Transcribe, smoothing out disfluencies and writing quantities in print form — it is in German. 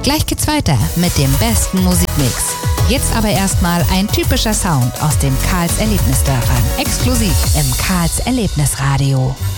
Gleich geht's weiter mit dem besten Musikmix. Jetzt aber erstmal ein typischer Sound aus dem Karls Erlebnisdörfern. Exklusiv im Karls Erlebnisradio.